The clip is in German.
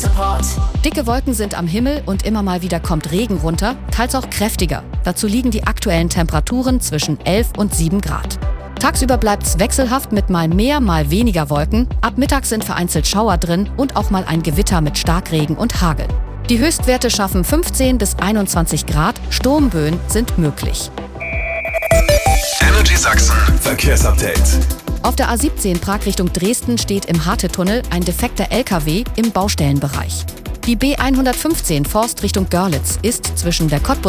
Support. Dicke Wolken sind am Himmel und immer mal wieder kommt Regen runter, teils auch kräftiger. Dazu liegen die aktuellen Temperaturen zwischen 11 und 7 Grad. Tagsüber bleibt's wechselhaft mit mal mehr, mal weniger Wolken. Ab Mittag sind vereinzelt Schauer drin und auch mal ein Gewitter mit Starkregen und Hagel. Die Höchstwerte schaffen 15 bis 21 Grad, Sturmböen sind möglich. Energy Sachsen Verkehrsupdate. Auf der A17 Prag Richtung Dresden steht im Harte-Tunnel ein defekter LKW im Baustellenbereich. Die B115 Forst Richtung Görlitz ist zwischen der Cottbus